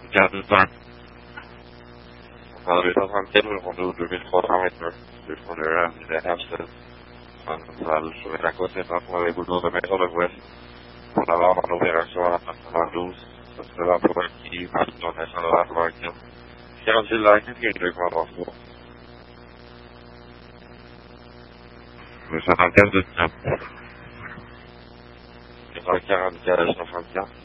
Garde de temps. On 234 och från 2300 meter. Från det här central sur la côte centrale des bouleaux de métro de l'Ouest. On va avoir une opération à la 92. Ça sera pour qui passe dans la salle de la Floride. 46 là, qu'est-ce qu'il y a de quoi dans ce le 75 de temps. Le 44, 64.